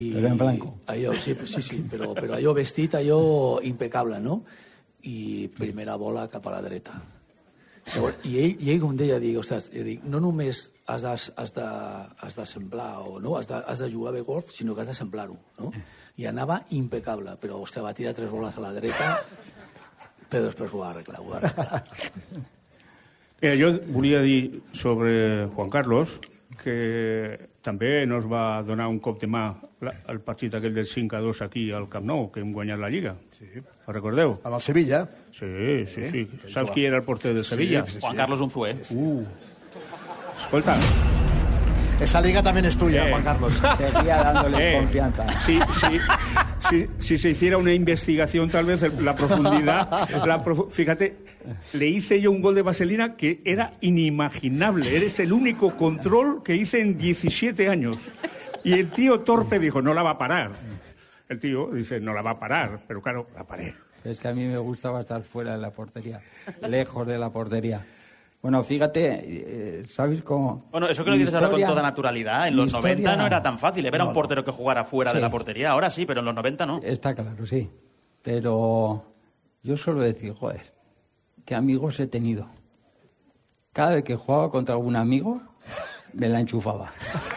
Però en blanco. Allò, sí, però allò vestit, allò impecable, no? I primera bola cap a la dreta. I ell com deia, dic, no només has de semblar, o no, has de jugar bé golf, sinó que has de semblar-ho, no? I anava impecable, però, hòstia, va tirar 3 boles a la dreta, però després ho va arreglar. Jo volia dir sobre Juan Carlos que també nos va donar un cop de mà el partit aquell del 5-2 aquí al Camp Nou, que hem guanyat la Lliga. Sí. Ho recordeu? Amb el Sevilla. Sí. Saps qui era el porter del Sevilla? Sí. Juan Carlos Unzué. Escolta. Esa liga también es tuya, Juan Carlos. Seguía dándoles confianza. Si se hiciera una investigación, tal vez la profundidad... Fíjate, le hice yo un gol de vaselina que era inimaginable. Eres el único control que hice en 17 años. Y el tío torpe dijo, no la va a parar. El tío dice, no la va a parar, pero claro, la paré. Es que a mí me gustaba estar fuera de la portería, lejos de la portería. Bueno, fíjate, ¿sabes cómo? Bueno, eso que lo dices ahora con toda naturalidad. En los 90 no era tan fácil. Era un portero que jugara fuera de la portería. Ahora sí, pero en los 90 no. Está claro, sí. Pero yo suelo decir, joder, qué amigos he tenido. Cada vez que jugaba contra algún amigo, me la enchufaba.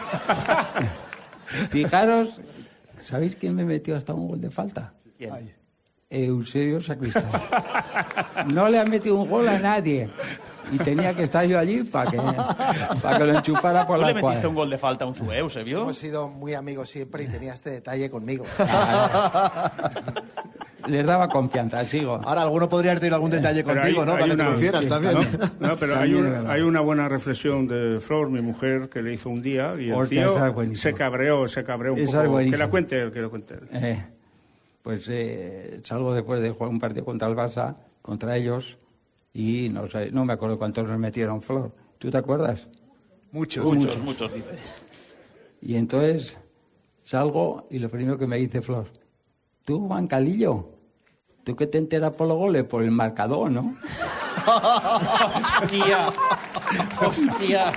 Fijaros, ¿sabéis quién me metió hasta un gol de falta? ¿Quién? Eusebio Sacristán. No le ha metido un gol a nadie. Y tenía que estar yo allí para que lo enchufara por la cuadra. ¿Tú le metiste un gol de falta a Unzué, Eusebio? Hemos sido muy amigos siempre y tenía este detalle conmigo. Les daba confianza, sigo. Ahora, alguno podría haber tenido algún detalle contigo, ¿no? Para que te lucieras también. No, pero hay una buena reflexión de Flor, mi mujer, que le hizo un día y el tío se cabreó un poco. Que la cuente él. Pues salgo después de jugar un partido contra el Barça, contra ellos, y no me acuerdo cuántos nos metieron, Flor. ¿Tú te acuerdas? Muchos, dice. Y entonces salgo y lo primero que me dice Flor, tú, Juan Calillo, tú que te enteras por los goles, por el marcador, ¿no? Hòstia.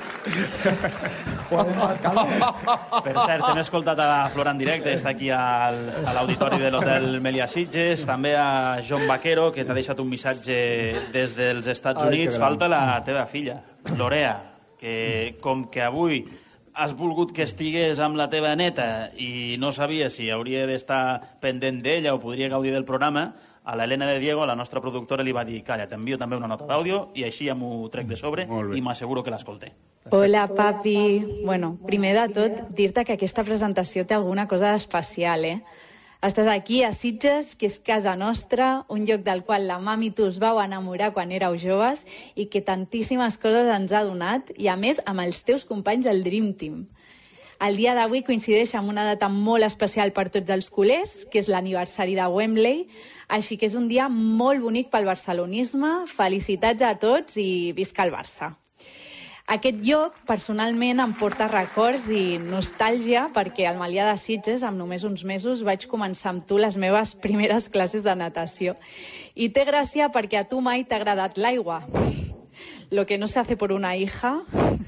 Per cert, hem escoltat a la Flor en directe, està aquí a l'auditori de l'Hotel Meliá Sitges, també a John Vaquero, que t'ha deixat un missatge des dels Estats Units. Falta la teva filla, Lorea, que com que avui has volgut que estigués amb la teva neta i no sabia si hauria d'estar pendent d'ella o podria gaudir del programa, a l'Helena de Diego, la nostra productora, li va dir calla, t'envio també una nota d'àudio i així ja m'ho trec de sobre i m'asseguro que l'escolté. Hola, papi. Bueno, primer de tot, dir-te que aquesta presentació té alguna cosa especial, Estàs aquí a Sitges, que és casa nostra, un lloc del qual la mami i tu us vau enamorar quan éreu joves i que tantíssimes coses ens ha donat, i a més amb els teus companys del Dream Team. El dia d'avui coincideix amb una data molt especial per tots els culers, que és l'aniversari de Wembley, així que és un dia molt bonic pel barcelonisme. Felicitats a tots i visca el Barça. Aquest lloc, personalment, em porta records i nostàlgia perquè al Meliá de Sitges, amb només uns mesos, vaig començar amb tu les meves primeres classes de natació. I té gràcia perquè a tu mai t'ha agradat l'aigua. Lo que no se hace por una hija...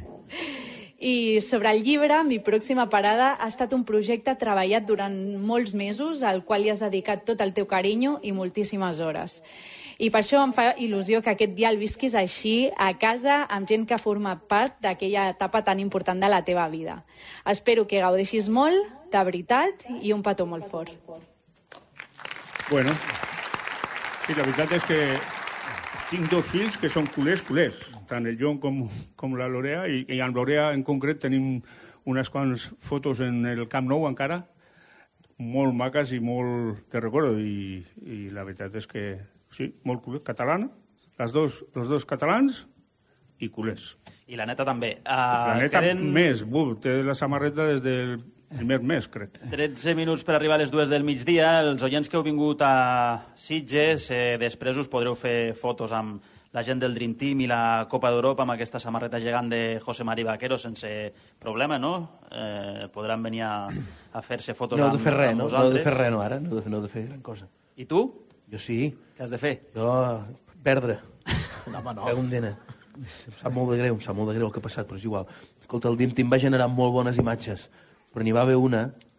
I sobre el llibre, mi pròxima parada ha estat un projecte treballat durant molts mesos, al qual hi has dedicat tot el teu carinyo i moltíssimes hores. I per això em fa il·lusió que aquest dia el visquis així, a casa, amb gent que forma part d'aquella etapa tan important de la teva vida. Espero que gaudeixis molt, de veritat, i un petó molt fort. Bueno, sí, la veritat és que tinc 2 fills que són culers. Tant el John com la Lorea, i amb Lorea en concret tenim unes quants fotos en el Camp Nou encara, molt maques i molt de recordo, i la veritat és que sí, molt culers, catalana, els dos catalans i culers. I la neta també. La neta més, té la samarreta des del primer mes, crec. 13 minuts per arribar a les 2 del migdia. Els oients que heu vingut a Sitges, després us podreu fer fotos amb la gent del Dream Team i la Copa d'Europa amb aquesta samarreta gegant de José Mari Vaquero sense problema, no? Podran venir a fer-se fotos amb vosaltres. No heu de fer res, no, ara. No heu de fer gran cosa. I tu? Jo sí. Què has de fer? Jo, perdre. No. Un diner. Em sap molt de greu el que ha passat, però és igual. Escolta, el Dream Team va generar molt bones imatges, però n'hi va haver una